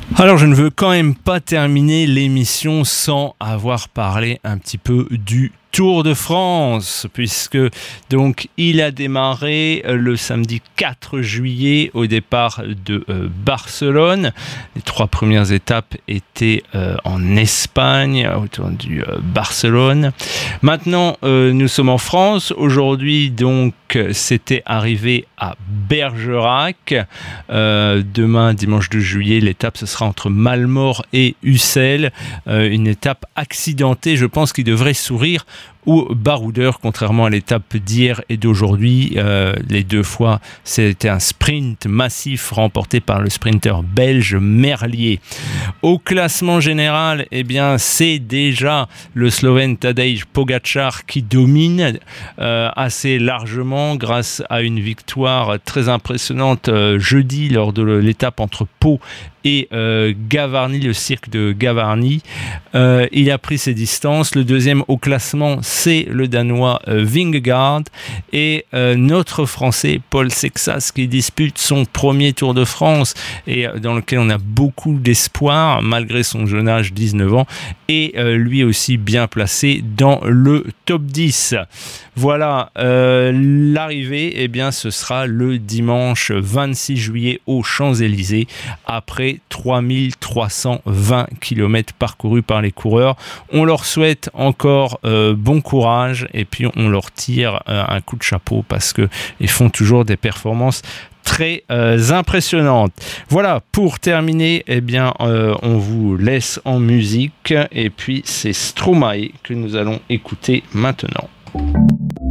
Alors, je ne veux quand même pas terminer l'émission sans avoir parlé un petit peu du Tour de France, puisque donc il a démarré le samedi 4 juillet au départ de Barcelone. Les 3 premières étapes étaient en Espagne, autour du Barcelone. Maintenant, nous sommes en France. Aujourd'hui, donc, c'était arrivé à Bergerac. Demain, dimanche 2 juillet, l'étape, ce sera entre Malmort et Ussel. Une étape accidentée, je pense qu'il devrait sourire ou baroudeur, contrairement à l'étape d'hier et d'aujourd'hui. Les 2 fois, c'était un sprint massif remporté par le sprinter belge Merlier. Au classement général, eh bien, c'est déjà le Slovène Tadej Pogačar qui domine assez largement grâce à une victoire très impressionnante jeudi lors de l'étape entre Pau et Gavarnie, le cirque de Gavarnie. Il a pris ses distances. Le deuxième au classement, c'est le Danois Vingegaard et notre Français Paul Sexas qui dispute son premier Tour de France et dans lequel on a beaucoup d'espoir malgré son jeune âge, 19 ans, et lui aussi bien placé dans le top 10. Voilà, l'arrivée, eh bien, ce sera le dimanche 26 juillet aux Champs-Élysées après 3320 km parcourus par les coureurs. On leur souhaite encore bon courage et puis on leur tire un coup de chapeau parce qu'ils font toujours des performances très impressionnantes. Voilà, pour terminer, eh bien, on vous laisse en musique et puis c'est Stromae que nous allons écouter maintenant.